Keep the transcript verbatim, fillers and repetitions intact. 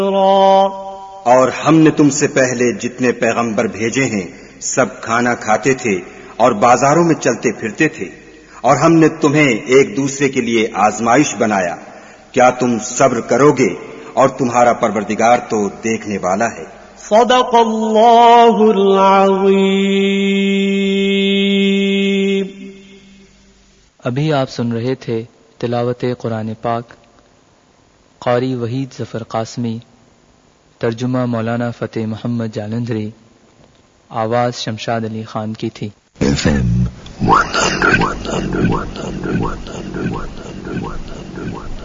और हमने तुमसे पहले जितने पैगंबर भेजे हैं सब खाना खाते थे और बाजारों में चलते फिरते थे, और हमने तुम्हें एक दूसरे के लिए आजमाइश बनाया। क्या तुम सब्र करोगे? और तुम्हारा परवरदिगार तो देखने वाला है। सदक़ल्लाहुल अज़ीम। अभी आप सुन रहे थे तिलावत कुरान पाक, क़ारी वहीद ज़फ़र क़ासमी, तर्जुमा मौलाना फ़तेह मोहम्मद जालंधरी, आवाज़ शमशाद अली खान की थी। F M one hundred, one hundred, one hundred, one hundred, one hundred, one hundred, one hundred